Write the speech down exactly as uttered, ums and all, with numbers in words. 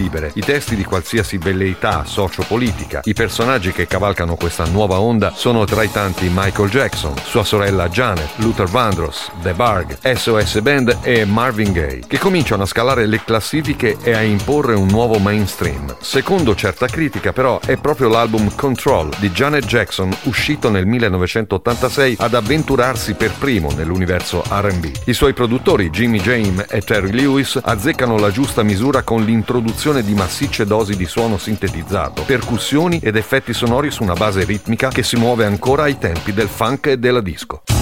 libere, i testi di qualsiasi velleità sociopolitica. I personaggi che cavalcano questa nuova onda sono tra i tanti Michael Jackson, sua sorella Janet, Luther Vandross, The Barg, S O S Band e Marvin Gaye, che cominciano a scalare le classifiche e a imporre un nuovo mainstream. Secondo certa critica, però, è proprio l'album Control di Janet Jackson, uscito nel millenovecentottantasei, ad avventurarsi per primo nell'universo R and B. I suoi produttori Jimmy James e Terry Lewis azzeccano la giusta misura con l'introduzione di massicce dosi di suono sintetizzato, percussioni ed effetti sonori su una base ritmica che si muove ancora ai tempi del funk e della disco.